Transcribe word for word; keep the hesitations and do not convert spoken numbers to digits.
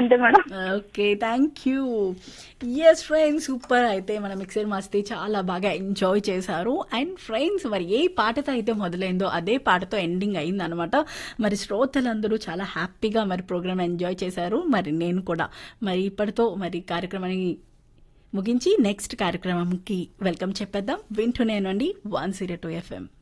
అంతే madam. Okay, thank you. Yes friends, super. అయితే మన మిక్సర్ మస్తీ చాలా బాగా ఎంజాయ్ చేశారు. అండ్ ఫ్రెండ్స్, మరి ఏ పాటతో అయితే మొదలైందో అదే పాటతో ఎండింగ్ అయింది అనమాట. మరి శ్రోతలందరూ చాలా హ్యాపీగా మరి ప్రోగ్రామ్ ఎంజాయ్ చేశారు. మరి నేను కూడా మరి ఇప్పటితో మరి కార్యక్రమాన్ని ముగించి నెక్స్ట్ కార్యక్రమంకి వెల్కమ్ చెప్పేద్దాం. వింటూనేనండి వన్ జీరో టూ ఎఫ్ఎం.